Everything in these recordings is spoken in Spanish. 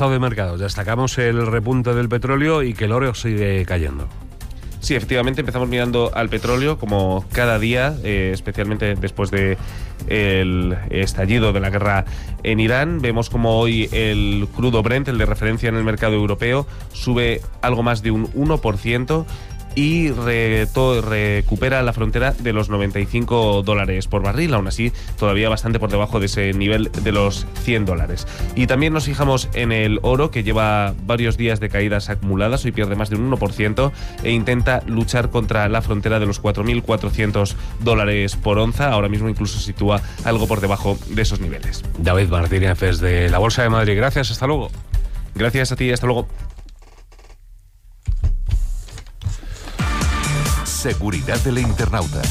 estado de mercado. Destacamos el repunte del petróleo y que el oro sigue cayendo. Sí, efectivamente, empezamos mirando al petróleo como cada día, especialmente después de el estallido de la guerra en Irán. Vemos como hoy el crudo Brent, el de referencia en el mercado europeo, sube algo más de un 1%. Y recupera la frontera de los $95 por barril, aún así todavía bastante por debajo de ese nivel de los $100. Y también nos fijamos en el oro, que lleva varios días de caídas acumuladas, hoy pierde más de un 1% e intenta luchar contra la frontera de los $4.400 por onza, ahora mismo incluso se sitúa algo por debajo de esos niveles. David Martínez desde la Bolsa de Madrid, gracias, hasta luego. Gracias a ti, hasta luego. Seguridad del internauta.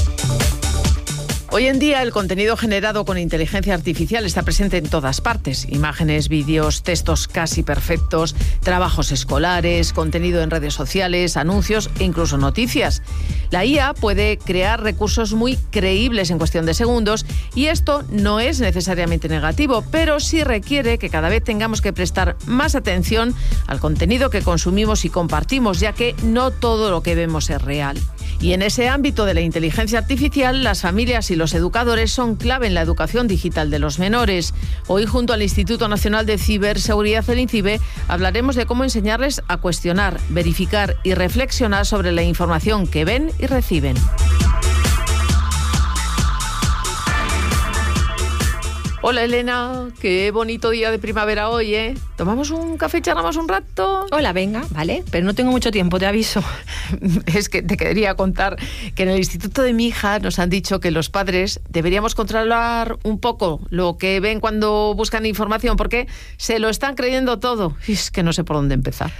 Hoy en día el contenido generado con inteligencia artificial está presente en todas partes. Imágenes, vídeos, textos casi perfectos, trabajos escolares, contenido en redes sociales, anuncios e incluso noticias. La IA puede crear recursos muy creíbles en cuestión de segundos y esto no es necesariamente negativo, pero sí requiere que cada vez tengamos que prestar más atención al contenido que consumimos y compartimos, ya que no todo lo que vemos es real. Y en ese ámbito de la inteligencia artificial, las familias y los educadores son clave en la educación digital de los menores. Hoy, junto al Instituto Nacional de Ciberseguridad, el INCIBE, hablaremos de cómo enseñarles a cuestionar, verificar y reflexionar sobre la información que ven y reciben. Hola Elena, qué bonito día de primavera hoy, ¿eh? ¿Tomamos un café, charlamos un rato? Hola, venga, vale, pero no tengo mucho tiempo, te aviso. Es que te quería contar que en el instituto de mi hija nos han dicho que los padres deberíamos controlar un poco lo que ven cuando buscan información, porque se lo están creyendo todo. Y es que no sé por dónde empezar.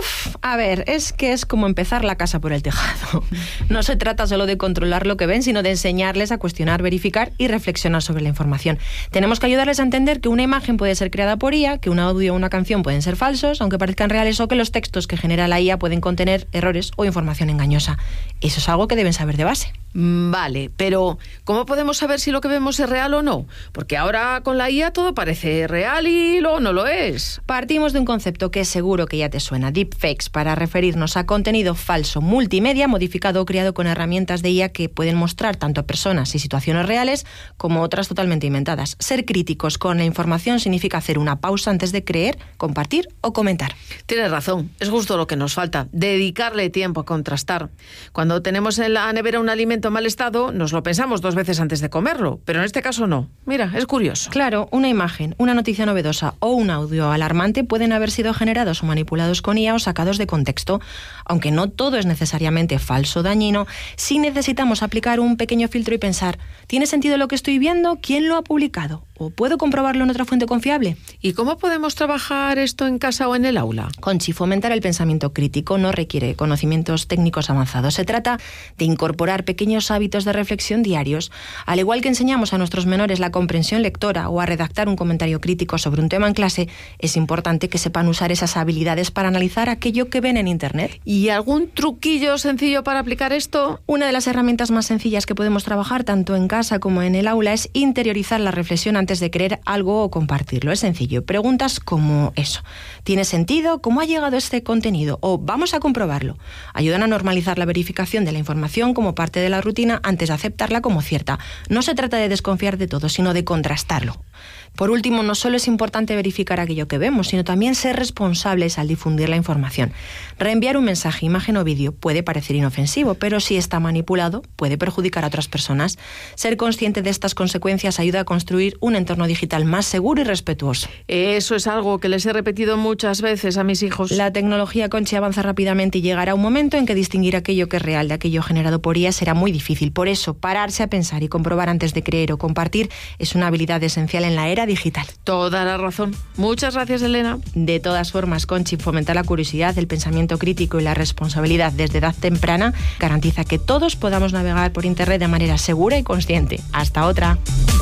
A ver, es que es como empezar la casa por el tejado. No se trata solo de controlar lo que ven, sino de enseñarles a cuestionar, verificar y reflexionar sobre la información. Tenemos que ayudarles a entender que una imagen puede ser creada por IA, que un audio o una canción pueden ser falsos, aunque parezcan reales, o que los textos que genera la IA pueden contener errores o información engañosa. Eso es algo que deben saber de base. Vale, pero ¿cómo podemos saber si lo que vemos es real o no? Porque ahora con la IA todo parece real y luego no lo es. Partimos de un concepto que seguro que ya te suena, deepfakes, para referirnos a contenido falso multimedia modificado o creado con herramientas de IA que pueden mostrar tanto a personas y situaciones reales como otras totalmente inventadas. Ser críticos con la información significa hacer una pausa antes de creer, compartir o comentar. Tienes razón, es justo lo que nos falta, dedicarle tiempo a contrastar. Cuando tenemos en la nevera un alimento en mal estado, nos lo pensamos 2 veces antes de comerlo, pero en este caso no. Mira, es curioso. Claro, una imagen, una noticia novedosa o un audio alarmante pueden haber sido generados o manipulados con IA o sacados de contexto. Aunque no todo es necesariamente falso o dañino, sí necesitamos aplicar un pequeño filtro y pensar, ¿tiene sentido lo que estoy viendo? ¿Quién lo ha publicado? ¿O puedo comprobarlo en otra fuente confiable? ¿Y cómo podemos trabajar esto en casa o en el aula? Conchi, fomentar el pensamiento crítico no requiere conocimientos técnicos avanzados. Se trata de incorporar pequeños hábitos de reflexión diarios. Al igual que enseñamos a nuestros menores la comprensión lectora o a redactar un comentario crítico sobre un tema en clase, es importante que sepan usar esas habilidades para analizar aquello que ven en Internet. ¿Y algún truquillo sencillo para aplicar esto? Una de las herramientas más sencillas que podemos trabajar tanto en casa como en el aula es interiorizar la reflexión antes de creer algo o compartirlo. Es sencillo. Preguntas como eso. ¿Tiene sentido? ¿Cómo ha llegado este contenido? O vamos a comprobarlo. Ayudan a normalizar la verificación de la información como parte de la rutina antes de aceptarla como cierta. No se trata de desconfiar de todo, sino de contrastarlo. Por último, no solo es importante verificar aquello que vemos, sino también ser responsables al difundir la información. Reenviar un mensaje, imagen o vídeo puede parecer inofensivo, pero si está manipulado, puede perjudicar a otras personas. Ser consciente de estas consecuencias ayuda a construir un entorno digital más seguro y respetuoso. Eso es algo que les he repetido muchas veces a mis hijos. La tecnología, Conchi, avanza rápidamente y llegará un momento en que distinguir aquello que es real de aquello generado por IA será muy difícil. Por eso, pararse a pensar y comprobar antes de creer o compartir es una habilidad esencial en la era digital. Toda la razón. Muchas gracias, Elena. De todas formas, Conchi, fomentar la curiosidad, el pensamiento crítico y la responsabilidad desde edad temprana garantiza que todos podamos navegar por Internet de manera segura y consciente. Hasta otra.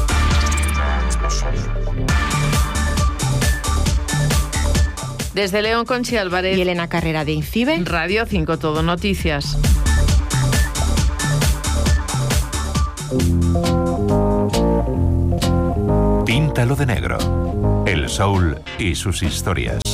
Desde León, Conchi Álvarez y Elena Carrera de INCIBE, Radio 5 Todo Noticias. Píntalo de negro. El soul y sus historias.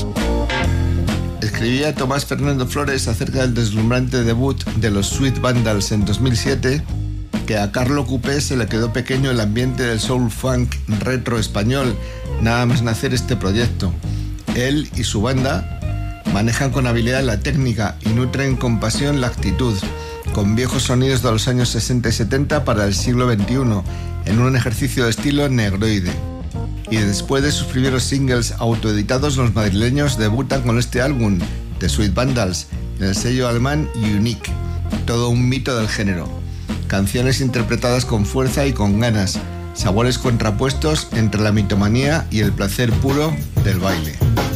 Escribía Tomás Fernando Flores acerca del deslumbrante debut de los Sweet Vandals en 2007, que a Carlo Coupé se le quedó pequeño el ambiente del soul funk retro español, nada más nacer este proyecto. Él y su banda manejan con habilidad la técnica y nutren con pasión la actitud, con viejos sonidos de los años 60 y 70 para el siglo XXI, en un ejercicio de estilo negroide. Y después de sus primeros singles autoeditados, los madrileños debutan con este álbum, The Sweet Vandals, en el sello alemán Unique, todo un mito del género. Canciones interpretadas con fuerza y con ganas, sabores contrapuestos entre la mitomanía y el placer puro del baile.